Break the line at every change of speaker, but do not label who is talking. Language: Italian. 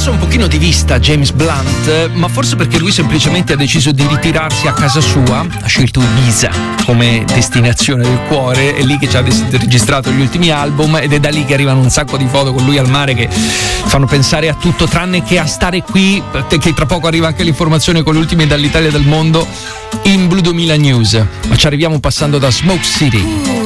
perso un pochino di vista James Blunt, ma forse perché lui semplicemente ha deciso di ritirarsi a casa sua, ha scelto Ibiza come destinazione del cuore, è lì che ci ha registrato gli ultimi album ed è da lì che arrivano un sacco di foto con lui al mare che fanno pensare a tutto tranne che a stare qui, che tra poco arriva anche l'informazione con le ultime dall'Italia e dal mondo in Blue 2000 News, ma ci arriviamo passando da Smoke City.